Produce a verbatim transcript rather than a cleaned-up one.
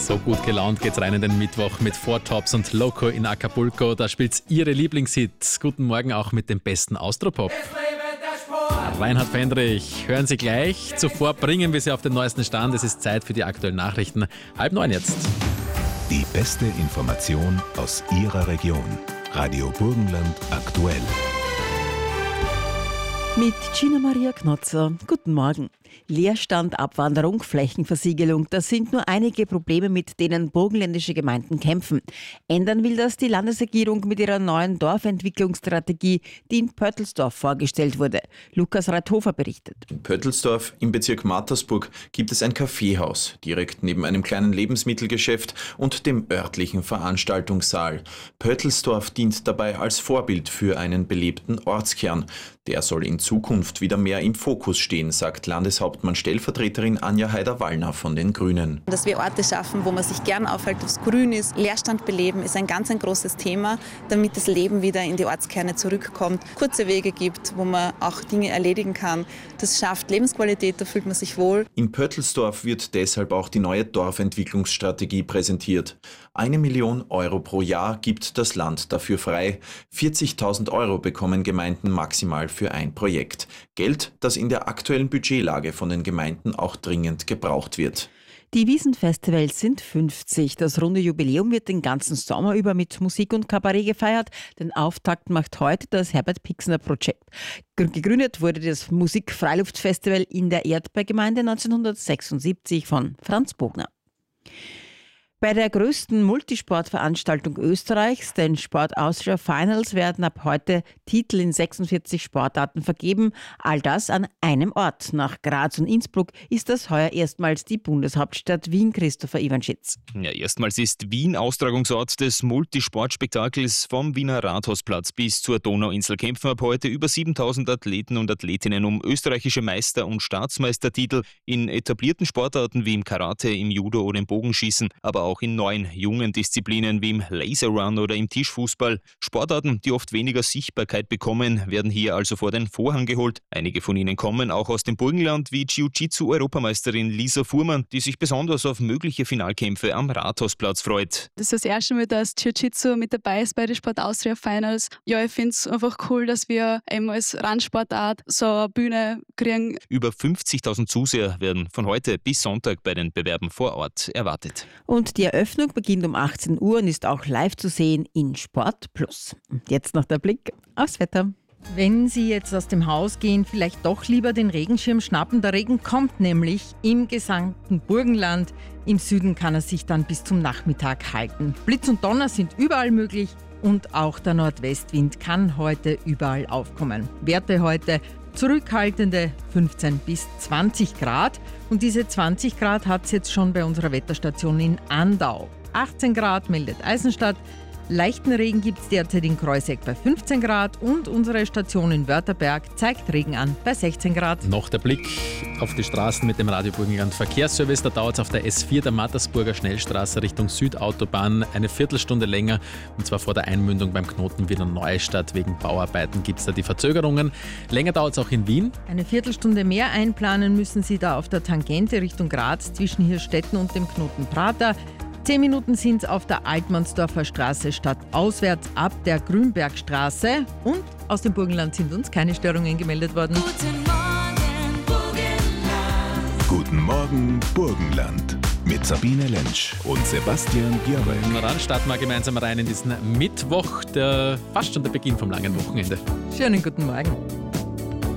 So gut gelaunt geht's rein in den Mittwoch mit Four Tops und Loco in Acapulco. Da spielt's ihre Lieblingshit. Guten Morgen auch mit dem besten Austropop. Reinhard Fendrich, hören Sie gleich. Zuvor bringen wir Sie auf den neuesten Stand. Es ist Zeit für die aktuellen Nachrichten. Halb neun jetzt. Die beste Information aus Ihrer Region. Radio Burgenland aktuell. Mit Gina Maria Knotzer. Guten Morgen. Leerstand, Abwanderung, Flächenversiegelung, das sind nur einige Probleme, mit denen burgenländische Gemeinden kämpfen. Ändern will das die Landesregierung mit ihrer neuen Dorfentwicklungsstrategie, die in Pöttelsdorf vorgestellt wurde. Lukas Reithofer berichtet. In Pöttelsdorf im Bezirk Mattersburg gibt es ein Kaffeehaus, direkt neben einem kleinen Lebensmittelgeschäft und dem örtlichen Veranstaltungssaal. Pöttelsdorf dient dabei als Vorbild für einen belebten Ortskern. Der soll in Zukunft wieder mehr im Fokus stehen, sagt Landeshauptmann-Stellvertreterin Anja Haider-Wallner von den Grünen. Dass wir Orte schaffen, wo man sich gern aufhält, wo es grün ist. Leerstand beleben ist ein ganz ein großes Thema, damit das Leben wieder in die Ortskerne zurückkommt. Kurze Wege gibt, wo man auch Dinge erledigen kann. Das schafft Lebensqualität, da fühlt man sich wohl. In Pöttelsdorf wird deshalb auch die neue Dorfentwicklungsstrategie präsentiert. Eine Million Euro pro Jahr gibt das Land dafür frei. vierzigtausend Euro bekommen Gemeinden maximal für ein Projekt. Geld, das in der aktuellen Budgetlage von den Gemeinden auch dringend gebraucht wird. Die Wiesenfestivals sind fünfzig. Das runde Jubiläum wird den ganzen Sommer über mit Musik und Kabarett gefeiert. Den Auftakt macht heute das Herbert Pixner Projekt. Gegründet wurde das Musik-Freiluftfestival in der Erdbeergemeinde neunzehnhundertsechsundsiebzig von Franz Bogner. Bei der größten Multisportveranstaltung Österreichs, den Sport Austria Finals, werden ab heute Titel in sechsundvierzig Sportarten vergeben. All das an einem Ort. Nach Graz und Innsbruck ist das heuer erstmals die Bundeshauptstadt Wien. Christopher Iwanschitz. Ja, erstmals ist Wien Austragungsort des Multisportspektakels. Vom Wiener Rathausplatz bis zur Donauinsel kämpfen ab heute über siebentausend Athleten und Athletinnen um österreichische Meister- und Staatsmeistertitel in etablierten Sportarten wie im Karate, im Judo oder im Bogenschießen, aber auch auch in neuen, jungen Disziplinen wie im Laserrun oder im Tischfußball. Sportarten, die oft weniger Sichtbarkeit bekommen, werden hier also vor den Vorhang geholt. Einige von ihnen kommen auch aus dem Burgenland, wie Jiu-Jitsu-Europameisterin Lisa Fuhrmann, die sich besonders auf mögliche Finalkämpfe am Rathausplatz freut. Das ist das erste Mal, dass Jiu-Jitsu mit dabei ist bei den Sport Austria Finals. Ja, ich finde es einfach cool, dass wir eben als Randsportart so eine Bühne kriegen. Über fünfzigtausend Zuseher werden von heute bis Sonntag bei den Bewerben vor Ort erwartet. Und die Eröffnung beginnt um achtzehn Uhr und ist auch live zu sehen in Sport Plus. Und jetzt noch der Blick aufs Wetter. Wenn Sie jetzt aus dem Haus gehen, vielleicht doch lieber den Regenschirm schnappen. Der Regen kommt nämlich im gesamten Burgenland. Im Süden kann er sich dann bis zum Nachmittag halten. Blitz und Donner sind überall möglich und auch der Nordwestwind kann heute überall aufkommen. Werte heute zurückhaltende fünfzehn bis zwanzig Grad. Und diese zwanzig Grad hat es jetzt schon bei unserer Wetterstation in Andau. achtzehn Grad meldet Eisenstadt. Leichten Regen gibt es derzeit in Kreuzeck bei fünfzehn Grad und unsere Station in Wörterberg zeigt Regen an bei sechzehn Grad. Noch der Blick auf die Straßen mit dem Radio Burgenland Verkehrsservice. Da dauert es auf der S vier der Mattersburger Schnellstraße Richtung Südautobahn eine Viertelstunde länger. Und zwar vor der Einmündung beim Knoten Wiener Neustadt. Wegen Bauarbeiten gibt es da die Verzögerungen. Länger dauert es auch in Wien. Eine Viertelstunde mehr einplanen müssen Sie da auf der Tangente Richtung Graz zwischen Hirstetten und dem Knoten Prater. Zehn Minuten sind es auf der Altmannsdorfer Straße stadtauswärts ab der Grünbergstraße. Und aus dem Burgenland sind uns keine Störungen gemeldet worden. Guten Morgen, Burgenland. Guten Morgen, Burgenland. Mit Sabine Lentsch und Sebastian Bierweg. Dann starten wir gemeinsam rein in diesen Mittwoch, der fast schon der Beginn vom langen Wochenende. Schönen guten Morgen.